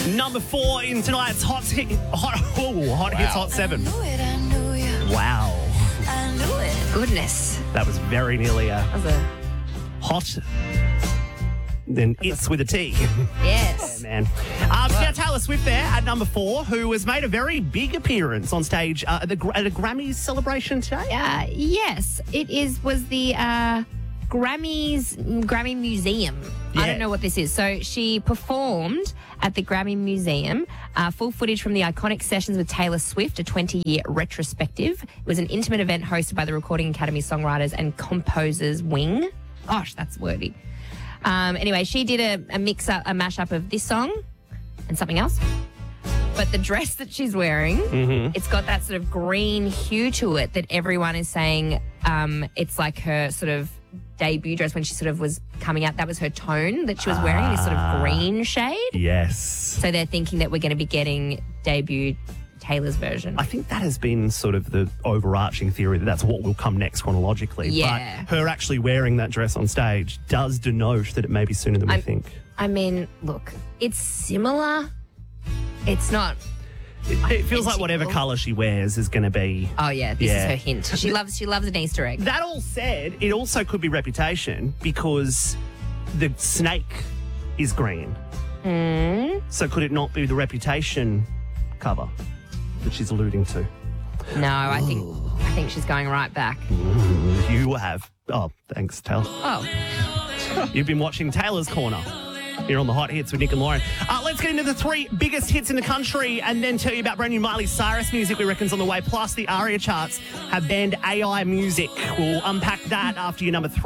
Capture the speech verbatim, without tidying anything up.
Number four in tonight's Hot Hit, hot, oh, hot Wow. Hits Hot seven. I knew it, I knew you. Wow. I knew it. Goodness. That was very nearly a That was a... hot. Then it's with a T. Yes. Man. Um, now Taylor Swift there at number four, who has made a very big appearance on stage uh, at, the, at a Grammys celebration today. Uh, yes, it is. Was the uh, Grammys Grammy Museum. Yeah. I don't know what this is. So she performed at the Grammy Museum. Uh, full footage from the iconic sessions with Taylor Swift, a twenty-year retrospective. It was an intimate event hosted by the Recording Academy Songwriters and Composers Wing. Gosh, that's wordy. Um, anyway, she did a, a mix-up, a mashup of this song and something else. But the dress that she's wearing, Mm-hmm. it's got that sort of green hue to it that everyone is saying um, it's like her sort of debut dress when she sort of was coming out. That was her tone that she was wearing, this sort of green shade. Yes. So they're thinking that we're going to be getting debut Taylor's version. I think that has been sort of the overarching theory that that's what will come next chronologically. Yeah. But her actually wearing that dress on stage does denote that it may be sooner than we I'm- think. I mean, look, it's similar. It's not... It, it feels like whatever identical. colour she wears is going to be... Oh, yeah, this Yeah. is her hint. She loves, she loves an Easter egg. That all said, it also could be reputation because the snake is green. Hmm? So could it not be the reputation cover that she's alluding to? No, I think I think she's going right back. You have. Oh, thanks, Tal. Oh, You've been watching Taylor's Corner here on the Hot Hits with Nick and Lauren. Uh, let's get into the three biggest hits in the country and then tell you about brand new Miley Cyrus music we reckon's on the way. Plus, the ARIA charts have banned A I music. We'll unpack that after your number three.